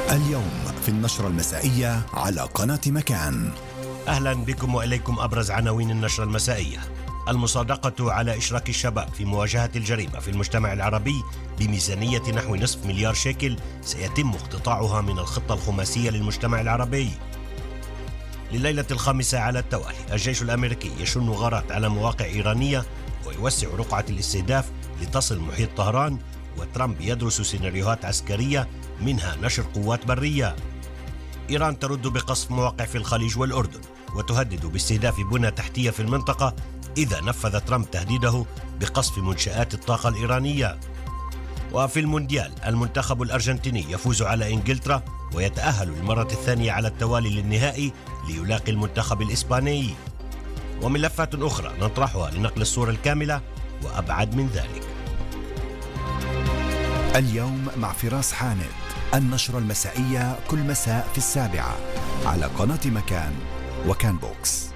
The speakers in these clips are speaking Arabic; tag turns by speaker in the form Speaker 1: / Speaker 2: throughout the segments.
Speaker 1: اليوم في النشرة المسائية على قناة مكان.
Speaker 2: أهلا بكم وإليكم أبرز عناوين النشرة المسائية. المصادقة على إشراك الشباب في مواجهة الجريمة في المجتمع العربي بميزانية نحو نصف مليار شيكل سيتم اقتطاعها من الخطة الخماسية للمجتمع العربي. لليلة الخامسة على التوالي الجيش الأمريكي يشن غارات على مواقع إيرانية ويوسع رقعة الاستهداف لتصل محيط طهران، وترامب يدرس سيناريوهات عسكرية منها نشر قوات برية. إيران ترد بقصف مواقع في الخليج والأردن وتهدد باستهداف بنى تحتية في المنطقة إذا نفذ ترامب تهديده بقصف منشآت الطاقة الإيرانية. وفي المونديال المنتخب الأرجنتيني يفوز على إنجلترا ويتأهل للمرة الثانية على التوالي للنهائي ليلاقي المنتخب الإسباني. وملفات أخرى نطرحها لنقل الصورة الكاملة وأبعد من ذلك.
Speaker 1: اليوم مع فراس حامد، النشرة المسائية كل مساء في 7 على قناة مكان وكان بوكس.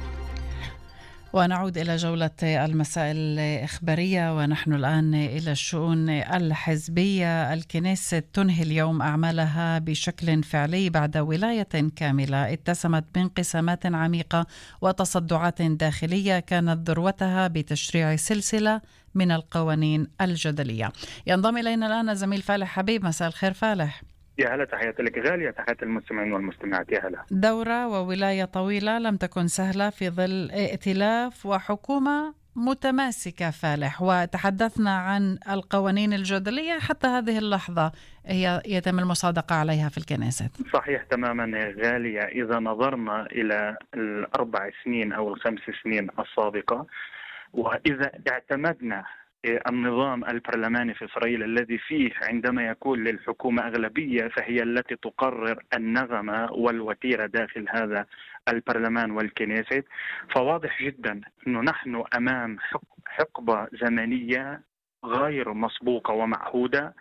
Speaker 3: ونعود إلى جولة المساء الإخبارية، ونحن الآن إلى الشؤون الحزبية. الكنيسة تنهي اليوم أعمالها بشكل فعلي بعد ولاية كاملة اتسمت بانقسامات عميقة وتصدعات داخلية كانت ذروتها بتشريع سلسلة من القوانين الجدلية. ينضم إلينا الآن زميل فالح حبيب. مساء الخير فالح.
Speaker 4: يا هلا، تحياتي لك غالية، تحياتي المستمعين والمستمعات. يا هلا.
Speaker 3: دورة وولاية طويلة لم تكن سهلة في ظل ائتلاف وحكومة متماسكة فالح، وتحدثنا عن القوانين الجدلية حتى هذه اللحظة هي يتم المصادقة عليها في الكنيسة.
Speaker 4: صحيح تماما غالية. إذا نظرنا إلى 4 سنين أو 5 سنين السابقة، وإذا اعتمدنا النظام البرلماني في إسرائيل الذي فيه عندما يكون للحكومة أغلبية فهي التي تقرر النغمة والوتيرة داخل هذا البرلمان والكنيسة، فواضح جدا أنه نحن أمام حقبة زمنية غير مسبوقة ومعهودة.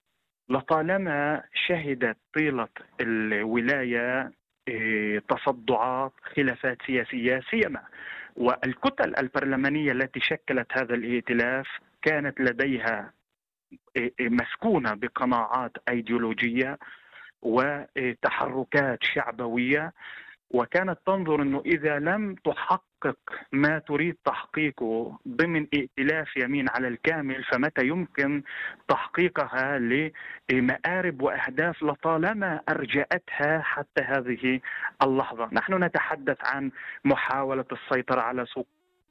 Speaker 4: لطالما شهدت طيلة الولاية تصدعات، خلافات سياسية، سيما والكتل البرلمانية التي شكلت هذا الائتلاف كانت لديها مسكونة بقناعات أيديولوجية وتحركات شعبوية، وكانت تنظر أنه إذا لم تحقق ما تريد تحقيقه ضمن ائتلاف يمين على الكامل فمتى يمكن تحقيقها لمآرب وأهداف لطالما أرجأتها حتى هذه اللحظة. نحن نتحدث عن محاولة السيطرة على سوق.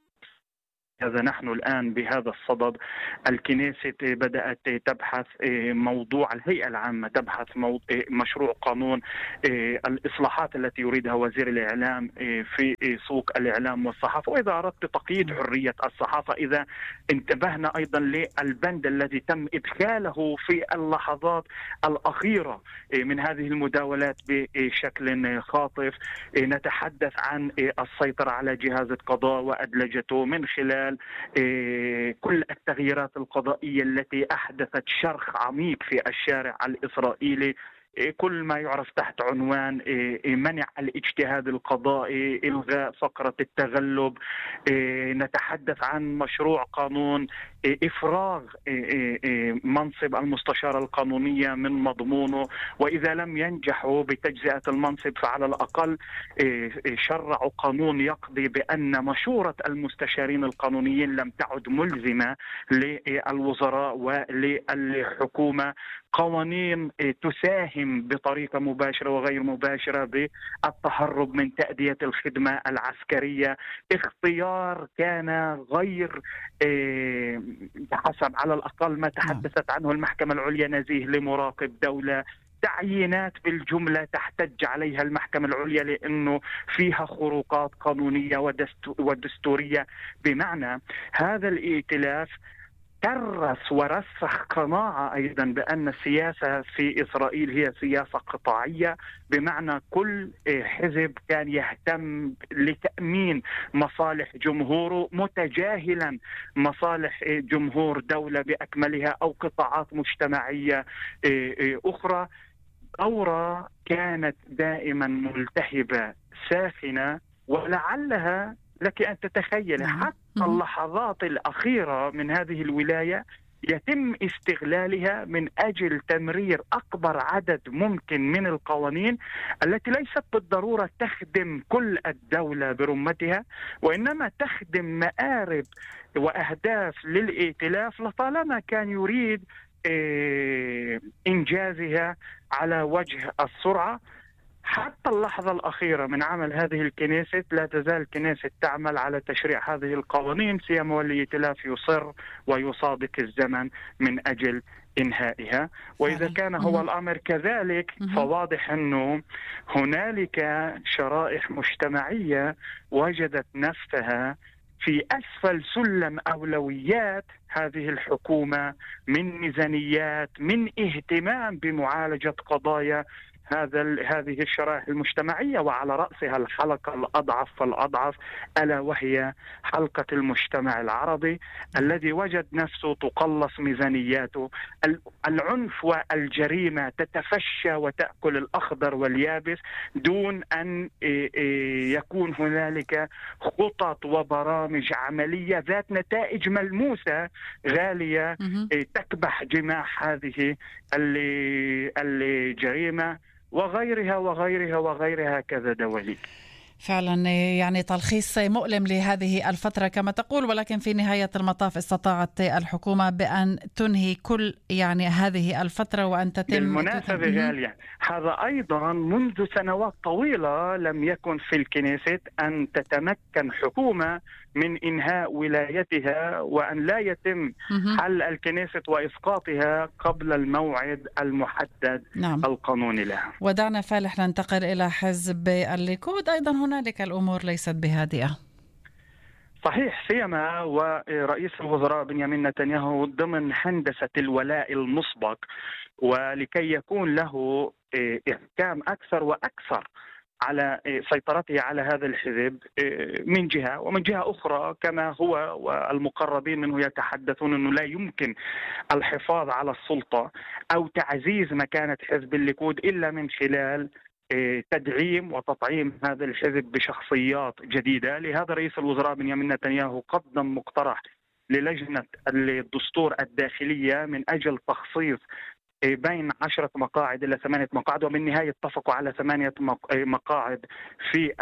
Speaker 4: هذا نحن الآن بهذا الصدد. الكنيسة بدأت تبحث موضوع، الهيئة العامة تبحث مشروع قانون الإصلاحات التي يريدها وزير الإعلام في سوق الإعلام والصحافة، وإذا أردت تقييد حرية الصحافة. إذا انتبهنا أيضا للبند الذي تم إدخاله في اللحظات الأخيرة من هذه المداولات بشكل خاطف، نتحدث عن السيطرة على جهاز القضاء وأدلجته من خلال كل التغييرات القضائية التي أحدثت شرخ عميق في الشارع الإسرائيلي، كل ما يعرف تحت عنوان منع الاجتهاد القضائي، إلغاء فقرة التغلب. نتحدث عن مشروع قانون إفراغ منصب المستشارة القانونية من مضمونه، وإذا لم ينجحوا بتجزئة المنصب فعلى الأقل شرعوا قانون يقضي بأن مشورة المستشارين القانونيين لم تعد ملزمة للوزراء وللحكومة. قوانين تساهم بطريقة مباشرة وغير مباشرة بالتهرب من تأدية الخدمة العسكرية. اختيار كان غير حسب على الأقل ما تحدثت عنه المحكمة العليا نزيه لمراقب دولة. تعيينات بالجملة تحتج عليها المحكمة العليا لأنه فيها خروقات قانونية ودستورية. بمعنى هذا الائتلاف كرس ورسخ قناعة أيضا بأن السياسة في إسرائيل هي سياسة قطاعية، بمعنى كل حزب كان يهتم لتأمين مصالح جمهوره متجاهلا مصالح جمهور دولة بأكملها أو قطاعات مجتمعية أخرى. ثورة كانت دائما ملتهبة ساخنة، ولعلها لك أن تتخيل حتى اللحظات الأخيرة من هذه الولاية يتم استغلالها من أجل تمرير أكبر عدد ممكن من القوانين التي ليست بالضرورة تخدم كل الدولة برمتها، وإنما تخدم مآرب وأهداف للائتلاف لطالما كان يريد إنجازها على وجه السرعة. حتى اللحظة الأخيرة من عمل هذه الكنيسة لا تزال الكنيسة تعمل على تشريع هذه القوانين، سيما والائتلاف يصر ويصادق الزمن من أجل إنهائها. وإذا كان هو الأمر كذلك فواضح أنه هنالك شرائح مجتمعية وجدت نفسها في أسفل سلم أولويات هذه الحكومة من ميزانيات، من اهتمام بمعالجة قضايا هذه الشرائح المجتمعية، وعلى رأسها الحلقة الأضعف فالأضعف، ألا وهي حلقة المجتمع العربي الذي وجد نفسه تقلص ميزانياته. العنف والجريمة تتفشى وتأكل الأخضر واليابس دون أن يكون هنالك خطط وبرامج عملية ذات نتائج ملموسة غالية تكبح جماح هذه الجريمة وغيرها وغيرها وغيرها كذا دولي.
Speaker 3: فعلا يعني تلخيص مؤلم لهذه الفترة كما تقول، ولكن في نهاية المطاف استطاعت الحكومة بأن تنهي كل يعني هذه الفترة وأن تتم.
Speaker 4: بالمناسبة غالية، هذا أيضا منذ سنوات طويلة لم يكن في الكنيسة أن تتمكن حكومة من إنهاء ولايتها وأن لا يتم حل الكنيسة وإسقاطها قبل الموعد المحدد القانوني لها.
Speaker 3: ودعنا فالح ننتقل إلى حزب الليكود، أيضا هنالك الأمور ليست بهادئة.
Speaker 4: صحيح، سيما ورئيس الوزراء بنيامين نتنياهو ضمن هندسة الولاء المسبق، ولكي يكون له إحكام أكثر وأكثر على سيطرته على هذا الحزب من جهة، ومن جهة أخرى كما هو والمقربين منه يتحدثون أنه لا يمكن الحفاظ على السلطة أو تعزيز مكانة حزب الليكود إلا من خلال تدعيم وتطعيم هذا الحزب بشخصيات جديدة. لهذا رئيس الوزراء بنيامين نتنياهو قدم مقترح للجنة الدستور الداخلية من أجل تخصيص بين 10 مقاعد إلى 8 مقاعد، ومن النهاية اتفقوا على 8 مقاعد في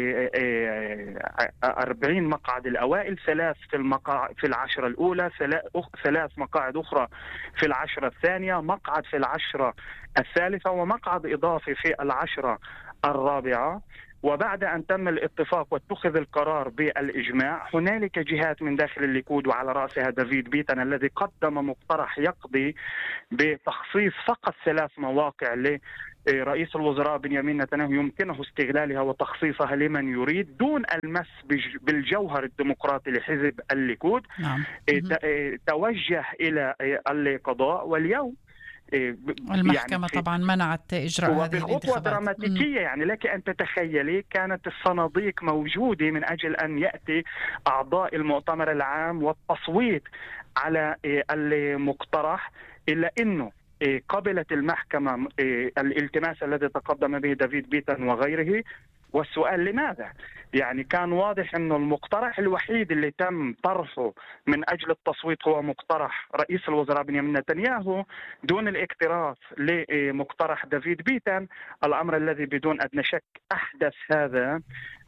Speaker 4: 40 مقعد الأوائل، 3 في العشرة الأولى، 3 مقاعد أخرى في العشرة الثانية، مقعد في العشرة الثالثة، ومقعد إضافي في العشرة الرابعة. وبعد أن تم الاتفاق واتخذ القرار بالإجماع، هنالك جهات من داخل الليكود وعلى رأسها دافيد بيتن الذي قدم مقترح يقضي بتخصيص فقط 3 مواقع لرئيس الوزراء بنيامين نتنياهو يمكنه استغلالها وتخصيصها لمن يريد دون المس بالجوهر الديمقراطي لحزب الليكود. توجه إلى القضاء، واليوم
Speaker 3: المحكمة يعني طبعا منعت إجراء هذه الانتخابات
Speaker 4: بخطوة دراماتيكية. يعني لك أن تتخيلي كانت الصناديق موجودة من أجل أن يأتي أعضاء المؤتمر العام والتصويت على المقترح، إلا أنه قبلت المحكمة الالتماس الذي تقدم به دافيد بيتن وغيره. والسؤال لماذا؟ يعني كان واضح أنه المقترح الوحيد اللي تم طرحه من أجل التصويت هو مقترح رئيس الوزراء بنيامين نتنياهو دون الاكتراث لمقترح دافيد بيتن، الأمر الذي بدون أدنى شك أحدث هذا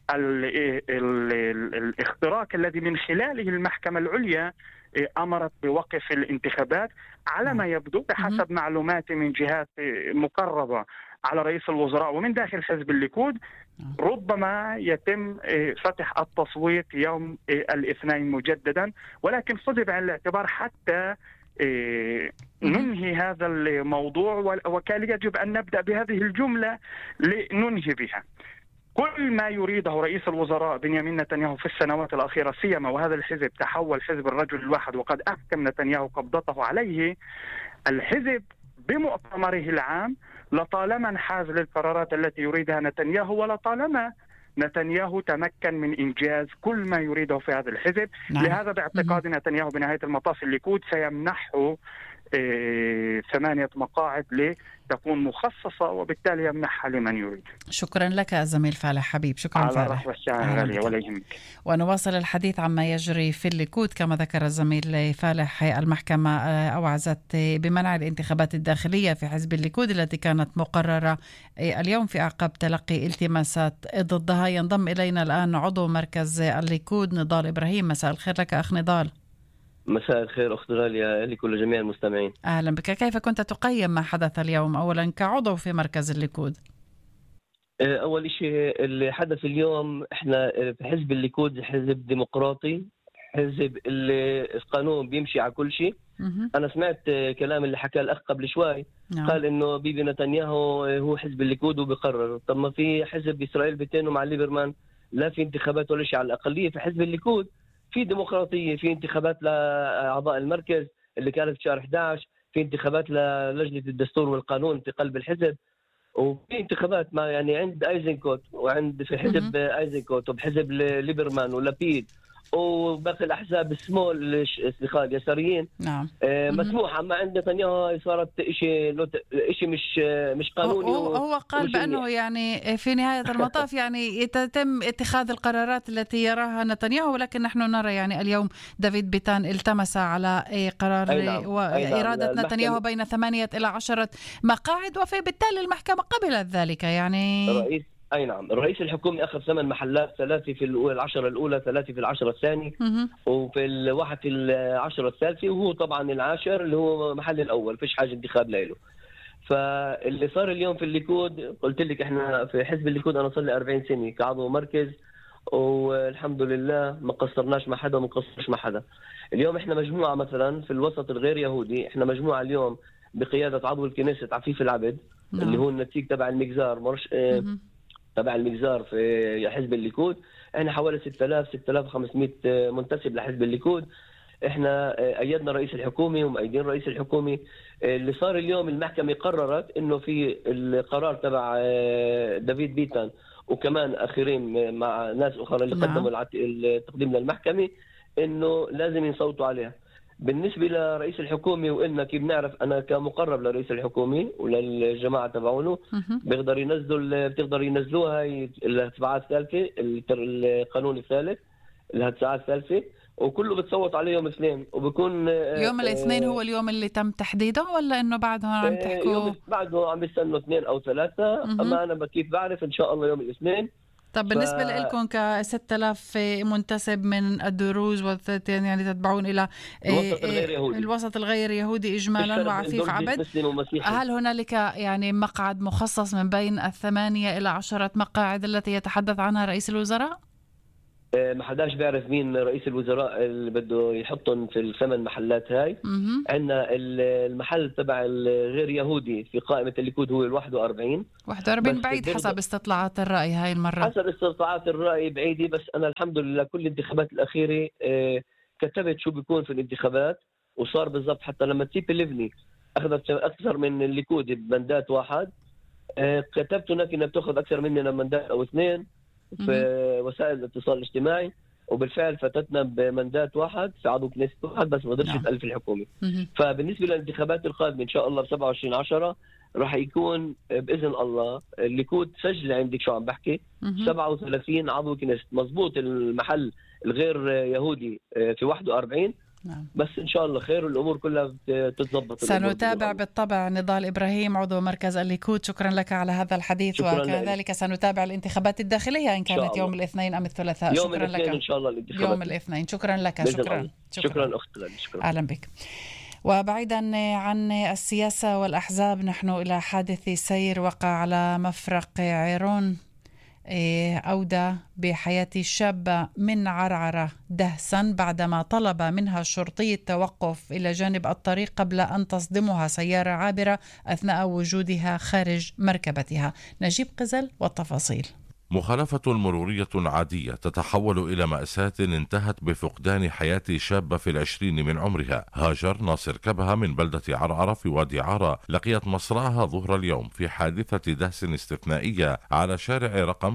Speaker 4: الاختراق الذي من خلاله المحكمة العليا أمرت بوقف الانتخابات على ما يبدو بحسب معلوماتي من جهات مقربة على رئيس الوزراء ومن داخل حزب الليكود. ربما يتم فتح التصويت يوم الاثنين مجددا، ولكن خذ بعين الاعتبار حتى ننهي هذا الموضوع، وكان يجب أن نبدأ بهذه الجملة لننهي بها. كل ما يريده رئيس الوزراء بنيامين نتنياهو في السنوات الأخيرة، سيما وهذا الحزب تحول حزب الرجل الواحد وقد أحكم نتنياهو قبضته عليه، الحزب بمؤتمره العام لطالما انحاز للقرارات التي يريدها نتنياهو، ولطالما نتنياهو تمكن من إنجاز كل ما يريده في هذا الحزب. لهذا باعتقاد نتنياهو بنهاية المطاف الليكود سيمنحه 8 مقاعد لتكون مخصصة، وبالتالي يمنحها لمن يريد.
Speaker 3: شكرا لك الزميل فالح حبيب. شكرا
Speaker 4: على
Speaker 3: فالح.
Speaker 4: رحب الساعة غالية ولا يهمك.
Speaker 3: ونواصل الحديث عما يجري في الليكود. كما ذكر الزميل فالح، المحكمة أوعزت بمنع الانتخابات الداخلية في حزب الليكود التي كانت مقررة اليوم في أعقاب تلقي التماسات ضدها. ينضم إلينا الآن عضو مركز الليكود نضال إبراهيم. مساء الخير لك أخ نضال.
Speaker 5: مساء الخير أخت غالية لكل جميع المستمعين.
Speaker 3: أهلا بك. كيف كنت تقيم ما حدث اليوم أولا كعضو في مركز الليكود؟
Speaker 5: أول شيء اللي حدث اليوم، إحنا في حزب الليكود حزب ديمقراطي، حزب اللي القانون بيمشي على كل شيء. أنا سمعت كلام اللي حكى الأخ قبل شوي. نعم. قال إنه بيبي نتنياهو هو حزب الليكود وبيقرر. طب ما في حزب إسرائيل بيتينو مع ليبرمان لا في انتخابات ولا شيء على الأقلية. في حزب الليكود في ديمقراطية، في انتخابات لأعضاء المركز اللي كانت في شهر 11، في انتخابات للجنة الدستور والقانون في قلب الحزب، وفي انتخابات ما يعني عند ايزنكوت وعند في حزب ايزنكوت وبحزب ليبرمان ولابيد وباقي الاحزاب السمول الاصدقاء اليساريين.
Speaker 3: نعم.
Speaker 5: مسموح. اما عند نتنياهو صارت شيء مش قانوني.
Speaker 3: هو قال بانه يعني في نهايه المطاف يعني يتم اتخاذ القرارات التي يراها نتنياهو، ولكن نحن نرى يعني اليوم دافيد بيتان التمس على قرار واراده نتنياهو بين 8 إلى 10 مقاعد، وبالتالي المحكمه قبلت ذلك. يعني
Speaker 5: نعم، الرئيس الحكومي أخذ 8 محلات، 3 في العشرة الأولى، 3 في العشرة الثانية، وفي الواحد في العشرة الثالثة، وهو طبعا العاشر اللي هو محل الأول، فيش حاجة انتخاب له. فاللي صار اليوم في الليكود، قلت لك احنا في حزب الليكود أنا صار لي 40 سنة كعضو مركز، والحمد لله ما قصرناش مع حدا وما قصرش مع حدا. اليوم احنا مجموعة مثلا في الوسط الغير يهودي، احنا مجموعة اليوم بقيادة عضو الكنيسة عفيف العبد اللي هو النتيج تبع المجزار تبع المجزار في حزب الليكود. احنا حوالي 6500 منتسب لحزب الليكود. احنا ايدنا رئيس الحكومي ومؤيدين رئيس الحكومي. اللي صار اليوم المحكمة قررت انه في القرار تبع دافيد بيتان وكمان اخرين مع ناس اخرى اللي قدموا التقديم للمحكمة انه لازم يصوتوا عليها. بالنسبة لرئيس الحكومي وإننا كيف بنعرف أنا كمقرب لرئيس الحكومي وللجماعة تبعونه بتقدر ينزلوها الاتباعات الثالثة، القانون الثالث الاتباعات الثالثة، وكله بتصوت عليه يوم الاثنين. وبكون
Speaker 3: يوم الاثنين هو اليوم اللي تم تحديده ولا إنه بعدهم عم تحكوا؟
Speaker 5: بعده عم بيستنوا 2 أو 3. أما أنا كيف بعرف إن شاء الله يوم الاثنين.
Speaker 3: طب بالنسبة لكم ك6000 منتسب من الدروز يعني تتبعون إلى الوسط الغير يهودي إجمالا وعفيف عبد، هل هنالك يعني مقعد مخصص من بين 8 إلى 10 مقاعد التي يتحدث عنها رئيس الوزراء؟
Speaker 5: ما حداش بيعرف مين رئيس الوزراء اللي بده يحطهم في ال8 محلات هاي. عندنا المحل تبع الغير يهودي في قائمة الليكود هو 41
Speaker 3: بعيد حسب استطلاعات الرأي هاي المرة.
Speaker 5: حسب استطلاعات الرأي بعيدة، بس أنا الحمد لله كل الانتخابات الأخيرة كتبت شو بيكون في الانتخابات، وصار بالضبط حتى لما تيبي ليفني أخذت أكثر من الليكود بمندات واحد، كتبت هناك إنها بتأخذ أكثر مننا مندات أو 2 في وسائل الاتصال الاجتماعي، وبالفعل فتتنا بمندات واحد في عضو كنيسة واحد، بس ما قدرش يتألف الحكومة. فبالنسبة للانتخابات القادمة إن شاء الله ب27/10 راح يكون بإذن الله الليكود سجل عندك شو عم بحكي 37 عضو كنيسة. مزبوط المحل الغير يهودي في 41. بس إن شاء الله خير والأمور كلها تتضبط.
Speaker 3: سنتابع بالطبع. نضال إبراهيم عضو مركز الليكود، شكرا لك على هذا الحديث، وكذلك سنتابع الانتخابات الداخلية إن كانت يوم الاثنين أم الثلاثاء.
Speaker 5: يوم شكرا لك إن شاء الله الانتخابات
Speaker 3: يوم الاثنين. شكرا لك.
Speaker 5: شكرا أخت غالية. شكرا.
Speaker 3: أهلا بك. وبعيدا عن السياسة والأحزاب، نحن إلى حادث سير وقع على مفرق عيرون أودى بحياة شابة من عرعرة دهسا بعدما طلب منها الشرطي التوقف إلى جانب الطريق قبل أن تصدمها سيارة عابرة أثناء وجودها خارج مركبتها. نجيب قزل والتفاصيل.
Speaker 6: مخالفة مرورية عادية تتحول إلى مأساة انتهت بفقدان حياة شابة في 20 من عمرها. هاجر ناصر كبهة من بلدة عرعرة في وادي عارة لقيت مصرعها ظهر اليوم في حادثة دهس استثنائية على شارع رقم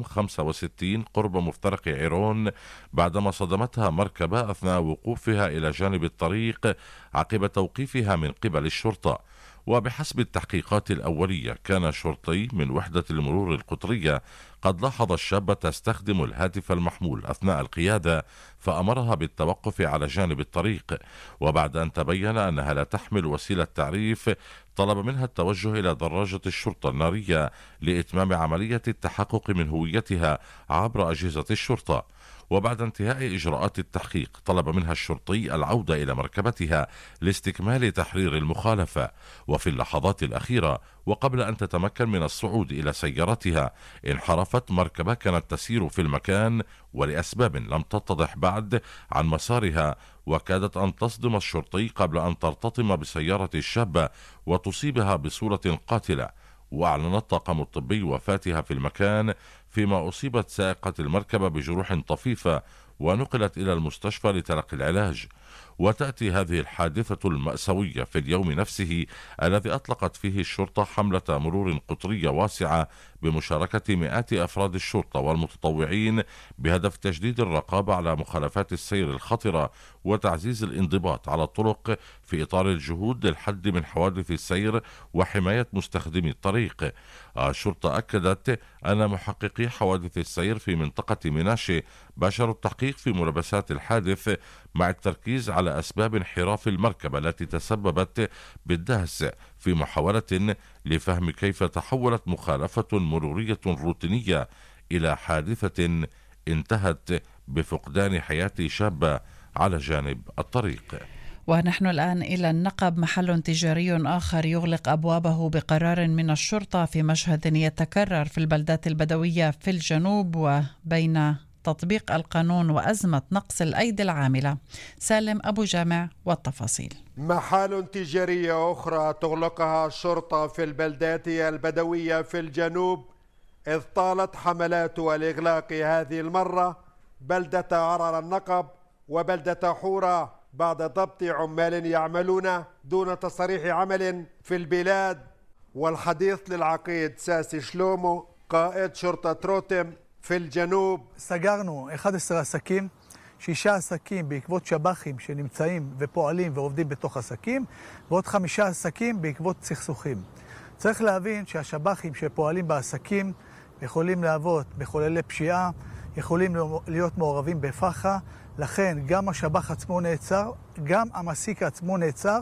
Speaker 6: 65 قرب مفترق عيرون بعدما صدمتها مركبة أثناء وقوفها إلى جانب الطريق عقب توقيفها من قبل الشرطة. وبحسب التحقيقات الأولية كان شرطي من وحدة المرور القطرية قد لاحظ الشابة تستخدم الهاتف المحمول أثناء القيادة فأمرها بالتوقف على جانب الطريق، وبعد أن تبين أنها لا تحمل وسيلة تعريف طلب منها التوجه إلى دراجة الشرطة النارية لإتمام عملية التحقق من هويتها عبر أجهزة الشرطة. وبعد انتهاء إجراءات التحقيق طلب منها الشرطي العودة إلى مركبتها لاستكمال تحرير المخالفة. وفي اللحظات الأخيرة وقبل أن تتمكن من الصعود إلى سيارتها انحرفت مركبة كانت تسير في المكان ولأسباب لم تتضح بعد عن مسارها، وكادت أن تصدم الشرطي قبل أن ترتطم بسيارة الشابة وتصيبها بصورة قاتلة. وأعلن الطاقم الطبي وفاتها في المكان، فيما أصيبت سائقة المركبة بجروح طفيفة ونقلت إلى المستشفى لتلقي العلاج. وتأتي هذه الحادثة المأساوية في اليوم نفسه الذي أطلقت فيه الشرطة حملة مرور قطرية واسعة بمشاركة مئات أفراد الشرطة والمتطوعين بهدف تجديد الرقابة على مخالفات السير الخطرة وتعزيز الانضباط على الطرق في إطار الجهود للحد من حوادث السير وحماية مستخدمي الطريق. الشرطة أكدت أن محققي حوادث السير في منطقة مناشي باشروا التحقيق في ملابسات الحادث مع التركيز على أسباب انحراف المركبة التي تسببت بالدهس في محاولة لفهم كيف تحولت مخالفة مرورية روتينية إلى حادثة انتهت بفقدان حياة شابة على جانب الطريق.
Speaker 3: ونحن الآن إلى النقب، محل تجاري آخر يغلق أبوابه بقرار من الشرطة في مشهد يتكرر في البلدات البدوية في الجنوب وبين تطبيق القانون وأزمة نقص الأيدي العاملة. سالم أبو جامع والتفاصيل.
Speaker 7: محال تجارية أخرى تغلقها الشرطة في البلدات البدوية في الجنوب، إذ طالت حملات الإغلاق هذه المرة بلدة عرعر النقب وبلدة حورة بعد ضبط عمال يعملون دون تصريح عمل في البلاد. والحديث للعقيد ساسي شلومو قائد شرطة روتم في الجنوب.
Speaker 8: סגרנו 11 עסקים, 6 עסקים בעקבות שב"חים שנמצאים ופועלים ועובדים בתוך עסקים, ועוד 5 עסקים בעקבות סכסוכים. צריך להבין שהשב"חים שפועלים בעסקים יכולים להוות מחוללי פשיעה, יכולים להיות מעורבים בפח"ע, לכן גם השב"ח עצמו נעצר, גם המעסיק עצמו נעצר,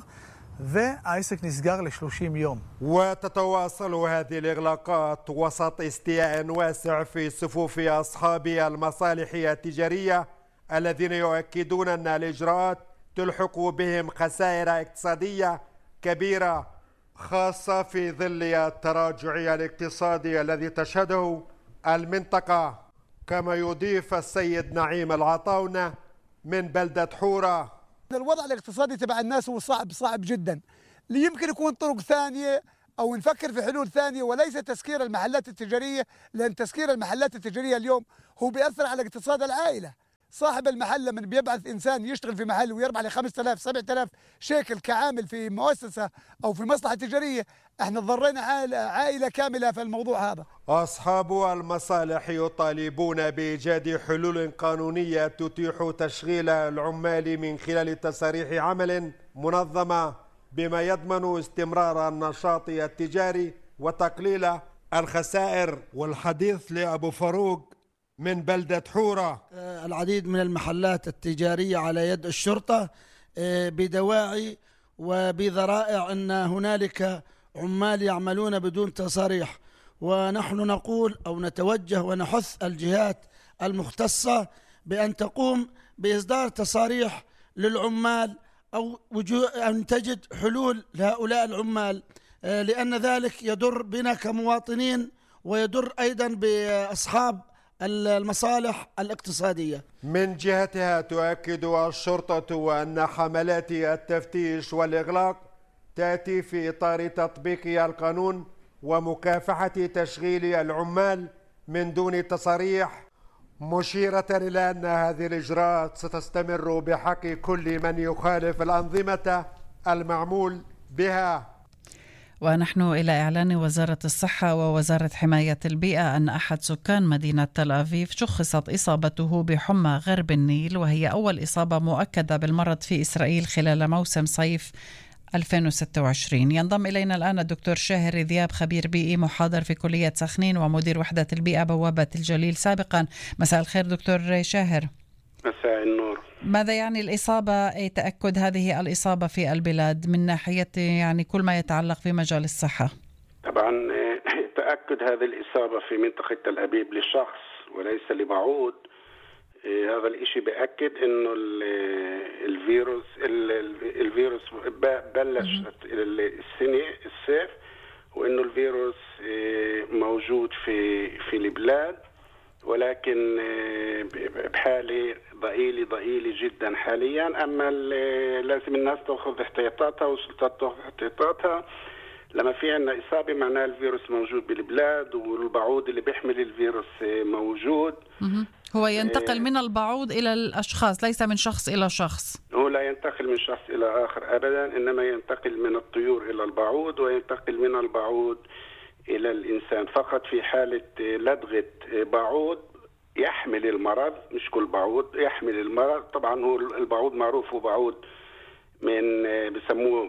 Speaker 8: והעסק נסגר ל30 يوم.
Speaker 7: وتتواصل هذه الإغلاقات وسط استياء واسع في صفوف أصحاب المصالح التجارية الذين يؤكدون أن الإجراءات تلحق بهم خسائر اقتصادية كبيرة، خاصة في ظل التراجع الاقتصادي الذي تشهده المنطقة. كما يضيف السيد نعيم العطاونة من بلدة حورة:
Speaker 9: الوضع الاقتصادي تبع الناس هو صعب جدا، اللي يمكن يكون طرق ثانية أو نفكر في حلول ثانية وليس تسكير المحلات التجارية، لأن تسكير المحلات التجارية اليوم هو بيأثر على اقتصاد العائلة. صاحب المحل لما بيبعث إنسان يشتغل في محل ويربح ل 5000 7000 شيكل كعامل في مؤسسة أو في مصلحة تجارية، احنا ضرينا عائلة كاملة في الموضوع هذا.
Speaker 7: أصحاب المصالح يطالبون بإيجاد حلول قانونية تتيح تشغيل العمال من خلال تصاريح عمل منظمة بما يضمن استمرار النشاط التجاري وتقليل الخسائر. والحديث لأبو فاروق من بلدة حورة:
Speaker 10: العديد من المحلات التجارية على يد الشرطة بدواعي وبذرائع أن هنالك عمال يعملون بدون تصاريح، ونحن نقول أو نتوجه ونحث الجهات المختصة بأن تقوم بإصدار تصاريح للعمال أو أن تجد حلول لهؤلاء العمال، لأن ذلك يضر بنا كمواطنين ويضر أيضا بأصحاب المصالح الاقتصادية.
Speaker 7: من جهتها تؤكد الشرطة أن حملات التفتيش والإغلاق تأتي في إطار تطبيق القانون ومكافحة تشغيل العمال من دون تصاريح، مشيرة إلى أن هذه الإجراءات ستستمر بحق كل من يخالف الأنظمة المعمول بها.
Speaker 3: ونحن إلى إعلان وزارة الصحة ووزارة حماية البيئة أن أحد سكان مدينة تل أبيب شخصت إصابته بحمى غرب النيل، وهي أول إصابة مؤكدة بالمرض في إسرائيل خلال موسم صيف 2026. ينضم إلينا الآن الدكتور شاهر ذياب، خبير بيئي محاضر في كلية سخنين ومدير وحدة البيئة بوابة الجليل سابقا. مساء الخير دكتور شاهر.
Speaker 11: مساء النور.
Speaker 3: ماذا يعني الإصابة، تأكد هذه الإصابة في البلاد من ناحية يعني كل ما يتعلق في مجال الصحة؟
Speaker 11: طبعا تأكد هذه الإصابة في منطقة تل أبيب لشخص وليس لبعوض. هذا الإشي بأكد إنه الفيروس بلش السنة الصيف، وإنه الفيروس موجود في البلاد، ولكن بحالة ضئيلة جدا حاليا. أما لازم الناس تأخذ احتياطاتها والسلطات تأخذ احتياطاتها. لما في عنا إصابة معناه الفيروس موجود بالبلاد، والبعوض اللي بيحمل الفيروس موجود.
Speaker 3: هو ينتقل من البعوض إلى الأشخاص، ليس من شخص إلى شخص.
Speaker 11: هو لا ينتقل من شخص إلى آخر أبدا، إنما ينتقل من الطيور إلى البعوض، وينتقل من البعوض إلى الإنسان فقط في حالة لدغة بعوض يحمل المرض. مش كل بعوض يحمل المرض. طبعا هو البعوض معروف، هو بعوض من بسموه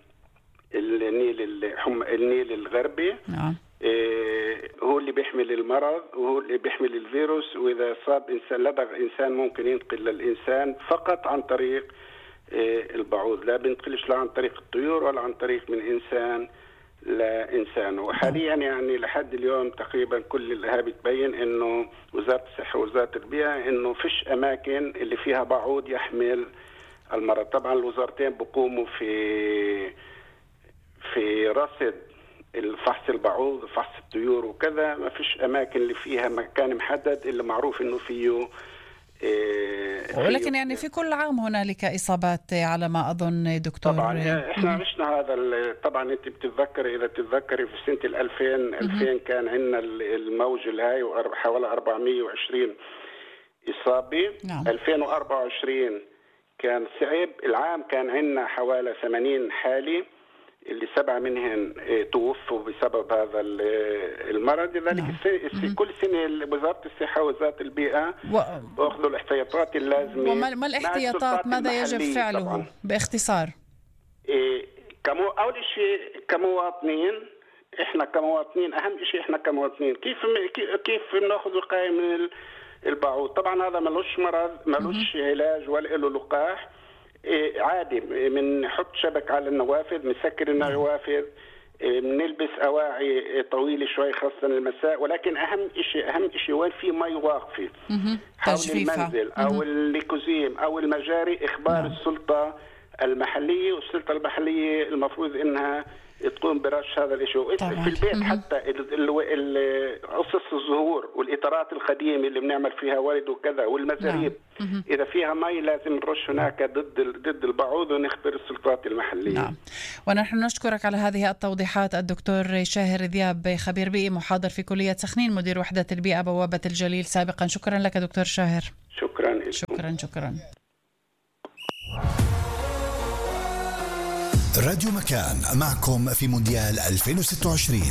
Speaker 11: النيل الغربي. هو اللي بيحمل المرض وهو اللي بيحمل الفيروس، وإذا صاب إنسان لدغ إنسان ممكن ينتقل للإنسان فقط عن طريق البعوض، لا بينتقلش لا عن طريق الطيور ولا عن طريق من إنسان لإنسان. وحاليا يعني لحد اليوم تقريبا كل الإهاب بتبين إنه وزارة الصحة ووزارة البيئة إنه فيش أماكن اللي فيها بعوض يحمل المرض. طبعا الوزارتين بقوموا في رصد الفحص البعوض وفحص الطيور وكذا. ما فيش أماكن اللي فيها مكان محدد اللي معروف إنه فيه
Speaker 3: ولكن يعني في كل عام هنالك إصابات على ما أظن دكتور.
Speaker 11: طبعا إحنا عشنا هذا. طبعا أنت إذا تتذكري في سنة 2000 كان عندنا الموج الهاي حوالي 420 إصابة. 2024 كان صعب. العام كان عندنا حوالي 80 حالة، اللي 7 منهم توفوا بسبب هذا المرض. لذلك كل سنة وزارة الصحة ووزارة البيئة بأخذوا الاحتياطات اللازمة.
Speaker 3: وما الاحتياطات؟ ماذا يجب فعله طبعاً باختصار؟
Speaker 11: أول شيء كمواطنين، إحنا كمواطنين أهم شيء إحنا كمواطنين كيف بنأخذ وقاية من البعوض. طبعا هذا ملوش مرض، ملوش علاج ولا له لقاح. عادي بنحط شبك على النوافذ، بنسكر النوافذ، بنلبس أواعي طويلة شوي خاصة المساء. ولكن أهم شيء وين في مي واقفة حول المنزل أو الليكوزيم أو المجاري، إخبار السلطة المحلية. والسلطة المحلية المفروض إنها تقوم برش هذا الشيء في البيت. حتى قصص الزهور والإطارات القديمة اللي بنعمل فيها ورد وكذا والمزاريب، إذا فيها مي لازم نرش هناك ضد البعوض ونخبر السلطات المحلية.
Speaker 3: نعم. ونحن نشكرك على هذه التوضيحات الدكتور شاهر ذياب، خبير بيئي محاضر في كلية سخنين مدير وحدة البيئة بوابة الجليل سابقا. شكرا لك دكتور شاهر. شكرا.
Speaker 1: راديو مكان معكم في مونديال 2026.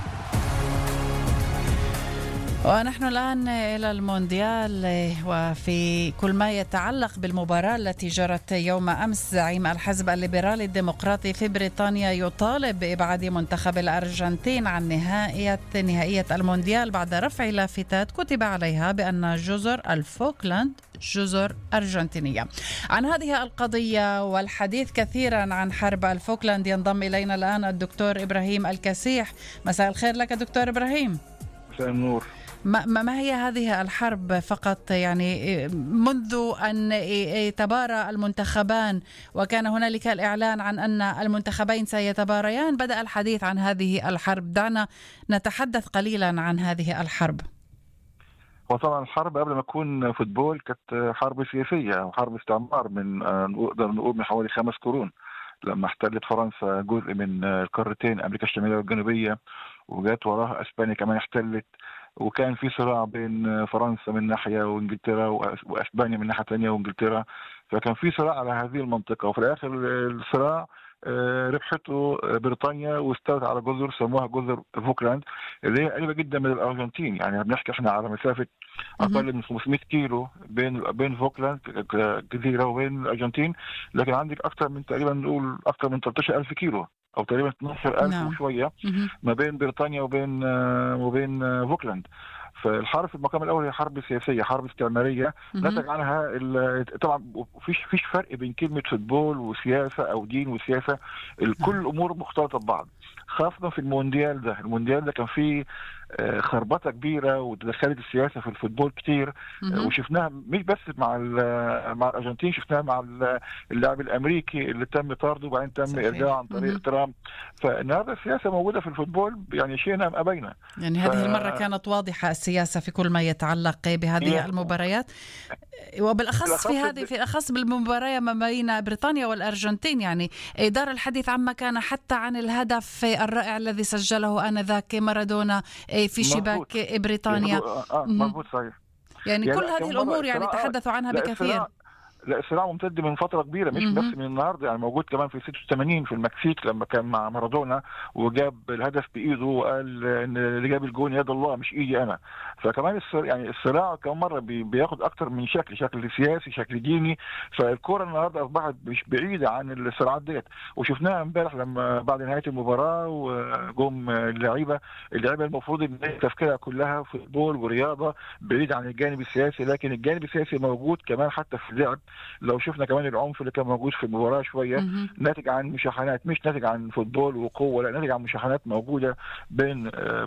Speaker 3: ونحن الآن إلى المونديال، وفي كل ما يتعلق بالمباراة التي جرت يوم أمس. زعيم الحزب الليبرالي الديمقراطي في بريطانيا يطالب بإبعاد منتخب الأرجنتين عن نهائية المونديال بعد رفع لافتات كتب عليها بأن جزر الفوكلاند جزر أرجنتينية. عن هذه القضية والحديث كثيرا عن حرب الفوكلاند ينضم إلينا الآن الدكتور إبراهيم الكسيح. مساء الخير لك دكتور إبراهيم.
Speaker 12: مساء النور.
Speaker 3: ما هي هذه الحرب فقط يعني منذ أن تبارى المنتخبان وكان هنالك الإعلان عن أن المنتخبين سيتباريان بدأ الحديث عن هذه الحرب. دعنا نتحدث قليلا عن هذه الحرب.
Speaker 12: وطبعا الحرب قبل ما تكون فوتبول كانت حرب سياسية وحرب استعمار نقدر نقول من حوالي 5 قرون، لما احتلت فرنسا جزء من القارتين أمريكا الشمالية والجنوبية، وجات وراها أسبانيا كمان احتلت وكان في صراع بين فرنسا من ناحية وإنجلترا وأسبانيا من ناحية ثانية وإنجلترا، فكان في صراع على هذه المنطقة، وفي الآخر الصراع ربحته بريطانيا واستولت على جزر سموها جزر فوكلاند اللي هي قريبة جدا من الأرجنتين. يعني بنحكي احنا على مسافة أقل من 500 كيلو بين فوكلاند جزيرة وبين الأرجنتين، لكن عندك أكثر من تقريبا نقول أكثر من 13,000 كيلو أو تقريبا 12,000 وشوية ما بين بريطانيا وبين فوكلاند. فالحرب في المقام الاول هي حرب سياسيه، حرب استعماريه نتج عنها طبعا فيش فرق بين كلمه فوتبول وسياسه او دين وسياسه، كل الامور مختلطه ببعض، خاصه في المونديال ده. المونديال ده كان فيه خربطه كبيره ودخلت السياسه في الفوتبول كتير، وشفناها مش بس مع الارجنتين، شفناها مع اللاعب الامريكي اللي تم طرده وبعدين تم ارجاعه عن طريق ترامب. فالنهارده السياسه موجوده في الفوتبول، يعني شئنا ام ابينا.
Speaker 3: يعني هذه المره كانت واضحه السياسه في كل ما يتعلق بهذه المباريات، وبالاخص في الاخص بالمباراه ما بين بريطانيا والارجنتين. يعني دار الحديث عما كان حتى عن الهدف الرائع الذي سجله آنذاك مارادونا في شباك بريطانيا.
Speaker 12: مضبوط صحيح.
Speaker 3: يعني كل هذه الأمور يعني تحدثوا عنها بكثير.
Speaker 12: لا الصراع ممتد من فترة كبيرة، مش بس من النهارده، يعني موجود كمان في 86 في المكسيك لما كان مع مارادونا وجاب الهدف بإيده وقال إن اللي جاب الجون يد الله مش إيدي أنا. فكمان يعني الصراع كم مرة بياخد أكتر من شكل سياسي، شكل ديني. فالكرة النهارده أصبحت مش بعيدة عن الصراعات ديت، وشفناها امبارح لما بعد نهاية المباراة وجم اللعيبة المفروض إن تفكيرها كلها فوتبول ورياضة بعيد عن الجانب السياسي، لكن الجانب السياسي موجود كمان حتى في اللعب. لو شفنا كمان العنف اللي كان موجود في المباراة شوية ناتج عن مشاحنات، مش ناتج عن فوتبول وقوة، لا ناتج عن مشاحنات موجودة بين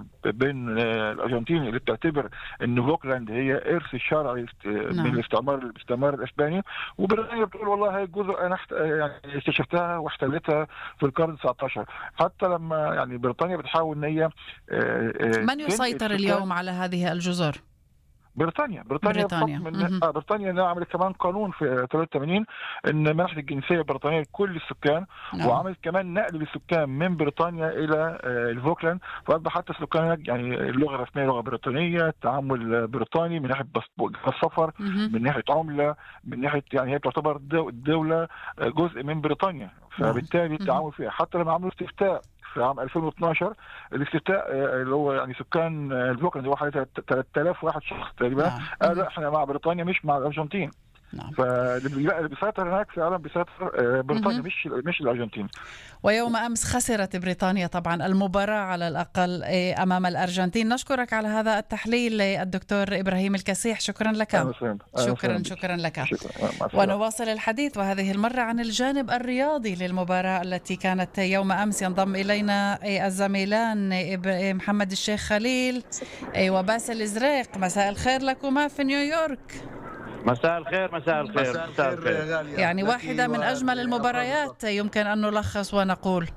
Speaker 12: الأرجنتين اللي بتعتبر ان فوكلاند هي إرث الشرعي من الاستعمار الإسباني، وبريطانيا بتقول والله هاي الجزر أنا يعني استكشفتها واحتلتها في القرن 19. حتى لما يعني بريطانيا بتحاول ان هي
Speaker 3: من يسيطر اليوم على هذه الجزر؟
Speaker 12: بريطانيا بريطانيا عملت كمان قانون في 83 ان منحت الجنسيه البريطانيه لكل السكان، وعملت كمان نقل للسكان من بريطانيا الى الفوكلاند، فاصبح حتى السكان يعني اللغه الرسميه لغه بريطانيه، التعامل بريطاني من ناحيه السفر، من ناحيه عمله، من ناحيه يعني هي تعتبر الدوله جزء من بريطانيا، فبالتالي التعامل فيها. حتى لما عملوا استفتاء في عام 2012 الاستفتاء اللي هو يعني سكان الفوكلاند اللي هو حوالي 3000 واحد شخص تقريبا قالوا احنا مع بريطانيا مش مع الارجنتين. فاللي بيسيطر هناك فعلا بيسيطر بريطانيا مش الارجنتين.
Speaker 3: ويوم امس خسرت بريطانيا طبعا المباراه على الاقل امام الارجنتين. نشكرك على هذا التحليل الدكتور ابراهيم الكسيح، شكرا لك. شكرا لك. ونواصل الحديث وهذه المره عن الجانب الرياضي للمباراه التي كانت يوم امس. ينضم الينا الزميلان محمد الشيخ خليل وباسل إزريق. مساء الخير لكما في نيويورك.
Speaker 13: مساء الخير.
Speaker 3: يعني واحدة من أجمل المباريات يمكن أن نلخص ونقول.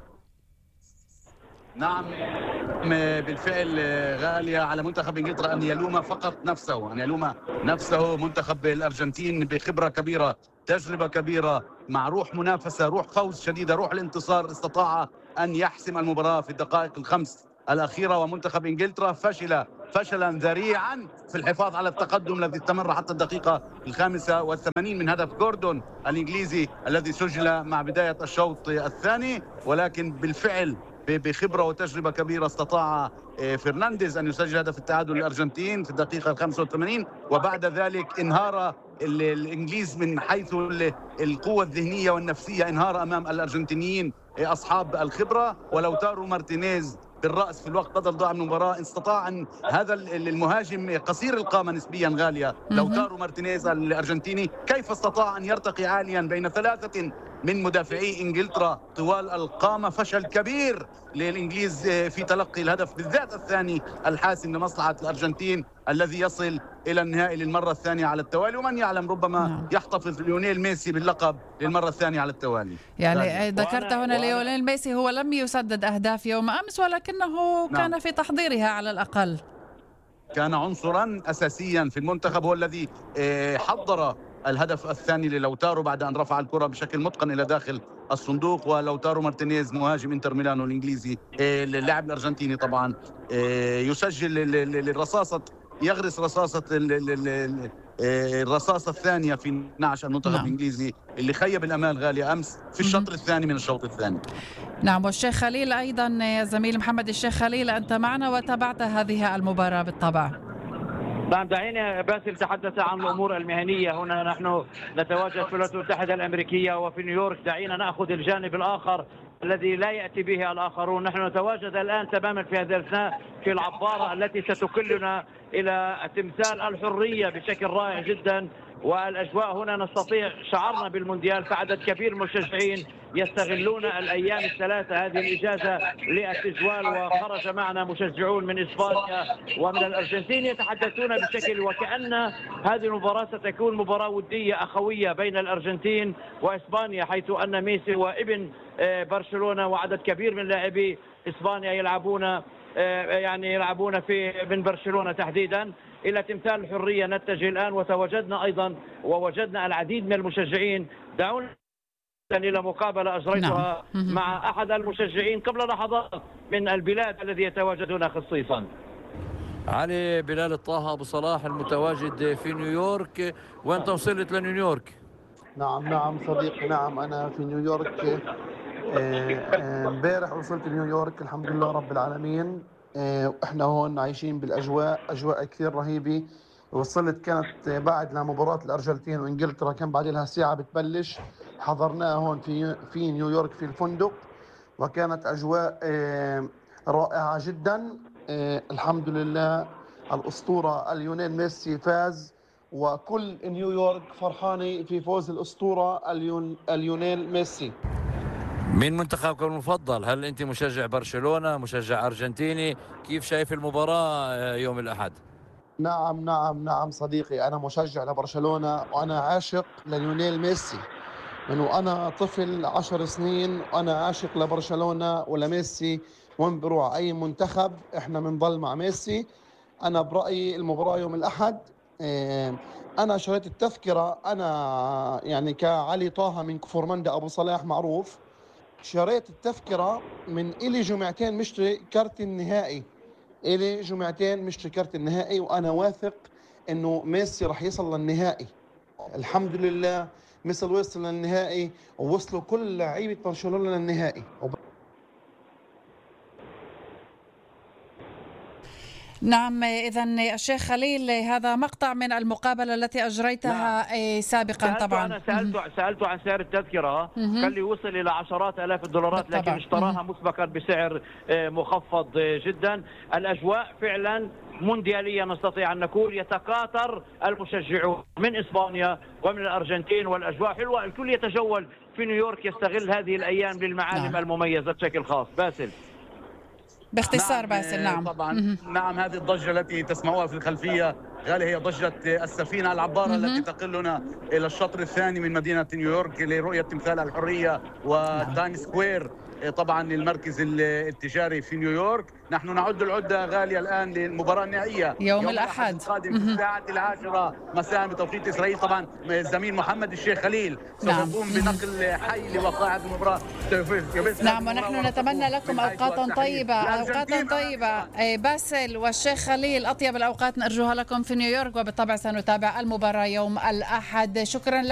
Speaker 13: نعم بالفعل غالية على منتخب إنجلترا أن يلوم فقط نفسه، منتخب الأرجنتين بخبرة كبيرة، تجربة كبيرة، مع روح منافسة، روح فوز شديدة، روح الانتصار، استطاع أن يحسم المباراة في الدقائق الخمس الأخيرة. ومنتخب إنجلترا فشلا ذريعا في الحفاظ على التقدم الذي استمر حتى الدقيقة 85 من هدف جوردون الإنجليزي الذي سجل مع بداية الشوط الثاني. ولكن بالفعل بخبرة وتجربة كبيرة استطاع فرنانديز أن يسجل هدف التعادل للأرجنتين في الدقيقة 85، وبعد ذلك انهار الإنجليز من حيث القوة الذهنية والنفسية، انهار أمام الأرجنتينيين أصحاب الخبرة. ولوتارو مارتينيز بالرأس في الوقت بدل ضاع من المباراة استطاع أن هذا المهاجم قصير القامة نسبيا غالية لوتارو مارتينيز الأرجنتيني كيف استطاع أن يرتقي عاليا بين ثلاثة من مدافعي إنجلترا طوال القامة. فشل كبير للإنجليز في تلقي الهدف بالذات الثاني الحاسم لمصلحة الأرجنتين الذي يصل إلى النهائي للمرة الثانية على التوالي، ومن يعلم ربما يحتفظ ليونيل ميسي باللقب للمرة الثانية على التوالي.
Speaker 3: يعني ذكرت هنا ليونيل ميسي هو لم يسدد أهداف يوم أمس، ولكنه كان في تحضيرها على الأقل،
Speaker 13: كان عنصرا أساسيا في المنتخب، هو الذي حضر الهدف الثاني للوتارو بعد أن رفع الكرة بشكل متقن إلى داخل الصندوق، ولوتارو مارتينيز مهاجم انتر ميلانو الانجليزي اللاعب الارجنتيني طبعا يسجل الرصاصه، يغرس رصاصه الرصاصه الثانيه في 12 المنتخب الانجليزي اللي خيب الامال غاليه امس في الشوط الثاني من الشوط الثاني.
Speaker 3: نعم، والشيخ خليل ايضا زميل محمد الشيخ خليل، انت معنا وتابعت هذه المباراه بالطبع.
Speaker 14: نعم، دعيني باسل تحدث عن الامور المهنيه. هنا نحن نتواجد في الولايات المتحده الامريكيه وفي نيويورك، دعينا ناخذ الجانب الاخر الذي لا ياتي به الاخرون. نحن نتواجد الان تماما في هذه الاثناء في العباره التي ستكلنا الى تمثال الحريه بشكل رائع جدا، والاجواء هنا نستطيع شعرنا بالمونديال، فعدد كبير من المشجعين يستغلون الايام الثلاثه هذه الاجازه للتجوال، وخرج معنا مشجعون من اسبانيا ومن الارجنتين يتحدثون بشكل وكأن هذه المباراه ستكون مباراه وديه اخويه بين الارجنتين واسبانيا، حيث ان ميسي وابن برشلونه وعدد كبير من لاعبي اسبانيا يلعبون في من برشلونه تحديدا. الى تمثال الحريه نتجه الان، وتواجدنا ايضا ووجدنا العديد من المشجعين. دعونا الى مقابله اجريتها مع احد المشجعين قبل لحظات من البلاد الذي يتواجدون خصيصا.
Speaker 15: علي بلال الطه ابو صلاح المتواجد في نيويورك، وانت وصلت لنيويورك؟
Speaker 16: نعم صديقي، نعم انا في نيويورك. امبارح وصلت نيويورك الحمد لله رب العالمين. احنا هون عايشين بالاجواء، اجواء كثير رهيبه. وصلت كانت بعد لمباراه الارجنتين وانجلترا، كان بعد لها ساعه بتبلش. حضرناها هون في نيويورك في الفندق، وكانت اجواء رائعه جدا. الحمد لله الاسطوره ليونيل ميسي فاز، وكل نيويورك فرحانه في فوز الاسطوره ليونيل ميسي.
Speaker 15: مين منتخبكم المفضل؟ هل انت مشجع برشلونه، مشجع ارجنتيني؟ كيف شايف المباراه يوم الاحد؟
Speaker 16: نعم صديقي، انا مشجع لبرشلونه، وانا عاشق لليونيل ميسي من وانا طفل 10 سنين، وانا عاشق لبرشلونه ولميسي. وين بروح اي منتخب احنا بنضل مع ميسي. انا برايي المباراه يوم الاحد. انا شريت التذكره، انا يعني كعلي طه من كفر مندا ابو صلاح معروف، شريت التذكره من الي جمعتين مشتري كارت النهائي. الي جمعتين مشتري كارت النهائي، وانا واثق انه ميسي راح يصل للنهائي. الحمد لله ميسي وصل للنهائي، ووصلوا كل لعيبه برشلونه للنهائي.
Speaker 3: نعم، إذا الشيخ خليل هذا مقطع من المقابلة التي أجريتها سابقا. طبعا
Speaker 14: أنا سألته عن سعر التذكرة، قال لي وصل إلى عشرات آلاف الدولارات، لكن اشتراها مسبقا بسعر مخفض جدا. الأجواء فعلا مونديالية، نستطيع أن نقول يتكاثر المشجعون من إسبانيا ومن الأرجنتين، والأجواء حلوة. الكل يتجول في نيويورك يستغل هذه الأيام للمعالم المميزة بشكل خاص. باسل
Speaker 3: باختصار. باسل نعم
Speaker 13: طبعا. نعم، هذه الضجة التي تسمعوها في الخلفية غالي هي ضجة السفينة العبارة التي تقلنا إلى الشطر الثاني من مدينة نيويورك لرؤية تمثال الحرية وتايم سكوير، طبعا المركز التجاري في نيويورك. نحن نعد العدة غالية الآن للمباراة النهائية
Speaker 3: يوم الأحد
Speaker 13: القادم في الساعة 10 مساء بتوقيت إسرائيل. طبعا الزميل محمد الشيخ خليل سوف يقوم بنقل حي لوقائع المباراة.
Speaker 3: نعم، ونحن نتمنى لكم أوقاتا طيبة. باسل والشيخ خليل، أطيب الأوقات نرجوها لكم في نيويورك، وبالطبع سنتابع المباراة يوم الأحد. شكرا